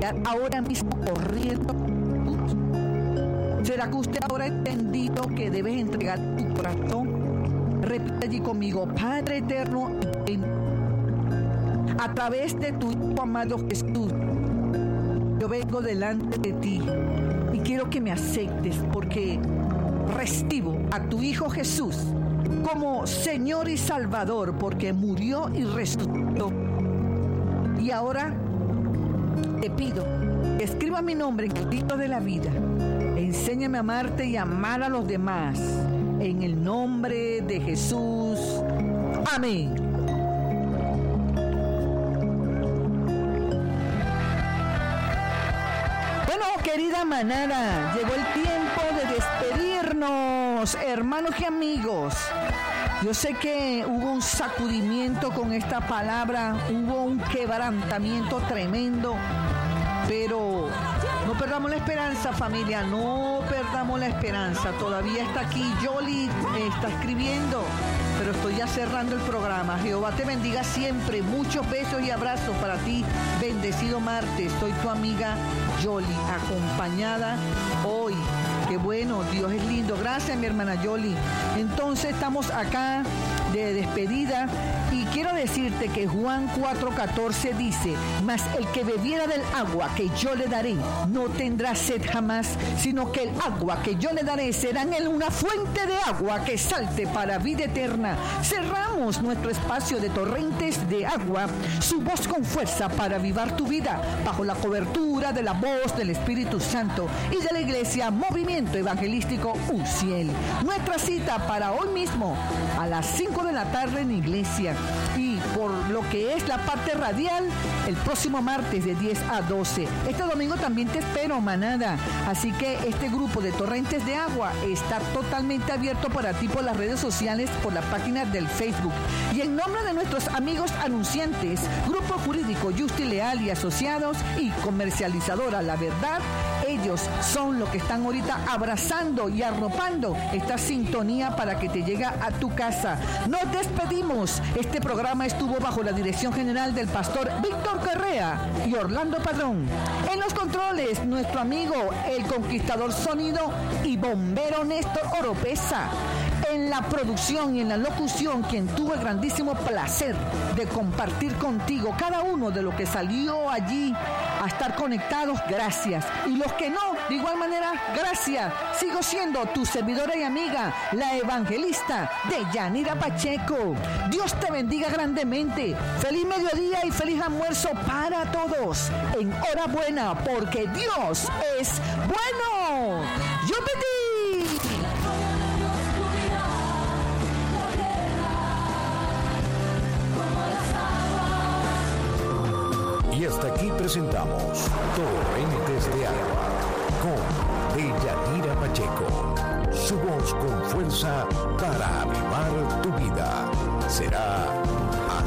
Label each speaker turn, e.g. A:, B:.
A: enviar ahora mismo corriendo. ¿Será que usted ahora ha entendido que debes entregar tu corazón? Repite allí conmigo: Padre eterno, a través de tu Hijo amado Jesús, yo vengo delante de ti y quiero que me aceptes, porque recibo a tu Hijo Jesús como Señor y Salvador, porque murió y resucitó. Y ahora te pido que escriba mi nombre en el libro de la vida. Enséñame a amarte y amar a los demás. En el nombre de Jesús. Amén. Bueno, querida manada, llegó el tiempo de despedirnos, hermanos y amigos. Yo sé que hubo un sacudimiento con esta palabra, hubo un quebrantamiento tremendo, pero no perdamos la esperanza, familia, no perdamos la esperanza. Todavía está aquí Yoli, está escribiendo, pero estoy ya cerrando el programa. Jehová te bendiga siempre. Muchos besos y abrazos para ti. Bendecido martes. Soy tu amiga Yoli, acompañada hoy. Qué bueno, Dios es lindo. Gracias, mi hermana Yoli. Entonces estamos acá de despedida y quiero decirte que Juan 4:14 dice: mas el que bebiera del agua que yo le daré no tendrá sed jamás, sino que el agua que yo le daré será en él una fuente de agua que salte para vida eterna. Cerramos nuestro espacio de torrentes de agua, su voz con fuerza para avivar tu vida, bajo la cobertura de la voz del Espíritu Santo y de la Iglesia Movimiento Evangelístico UCIEL. Nuestra cita para hoy mismo a las 5 de la tarde en iglesia, y por lo que es la parte radial, el próximo martes de 10 a 12. Este domingo también te espero, manada. Así que este grupo de torrentes de agua está totalmente abierto para ti por las redes sociales, por la página del Facebook. Y en nombre de nuestros amigos anunciantes, Grupo Jurídico Justi Leal y Asociados y Comercializadora La Verdad, ellos son los que están ahorita abrazando y arropando esta sintonía para que te llegue a tu casa. Nos despedimos. Este programa estuvo bajo la dirección general del pastor Víctor Correa y Orlando Padrón. En los controles, nuestro amigo el conquistador sonido y bombero Néstor Oropesa. En la producción y en la locución, quien tuvo el grandísimo placer de compartir contigo cada uno de lo que salió allí a estar conectados, gracias. Y los que no, de igual manera, gracias. Sigo siendo tu servidora y amiga, la evangelista de Yanira Pacheco. Dios te bendiga grandemente. Feliz mediodía y feliz almuerzo para todos. Enhorabuena, porque Dios es bueno. ¡Yo pedí!
B: Y hasta aquí presentamos Torrentes de Agua con Deyanira Pacheco. Su voz con fuerza para avivar tu vida. Será